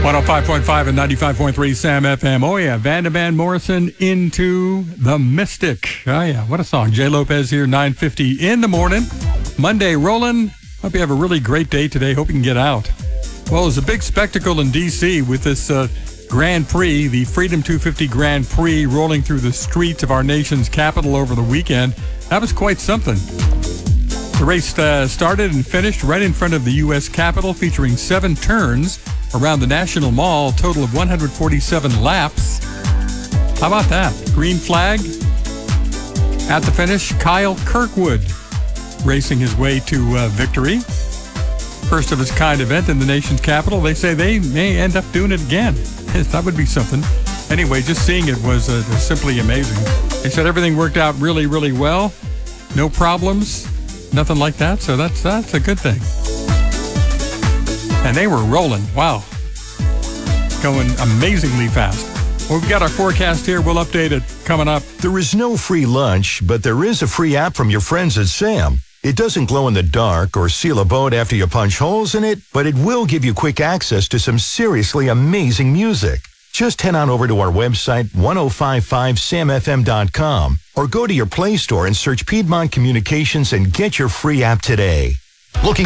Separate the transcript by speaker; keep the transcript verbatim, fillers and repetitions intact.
Speaker 1: one oh five point five and ninety-five point three Sam F M. Oh, yeah. Van Van Morrison, Into the Mystic. Oh, yeah. What a song. Jay Lopez here, nine fifty in the morning. Monday rolling. Hope you have a really great day today. Hope you can get out. Well, it was a big spectacle in D C with this uh, Grand Prix, the Freedom two fifty Grand Prix, rolling through the streets of our nation's capital over the weekend. That was quite something. The race uh, started and finished right in front of the U S Capitol, featuring seven turns around the National Mall, a total of one hundred forty-seven laps. How about that? Green flag. At the finish, Kyle Kirkwood racing his way to uh, victory. First of its kind event in the nation's capital. They say they may end up doing it again. That would be something. Anyway, just seeing it was uh, simply amazing. They said everything worked out really, really well. No problems, nothing like that. So that's that's a good thing. And they were rolling. Wow. Going amazingly fast. Well, we've got our forecast here. We'll update it coming up.
Speaker 2: There is no free lunch, but there is a free app from your friends at Sam. It doesn't glow in the dark or seal a boat after you punch holes in it, but it will give you quick access to some seriously amazing music. Just head on over to our website, ten fifty-five sam f m dot com, or go to your Play Store and search Piedmont Communications and get your free app today. Looking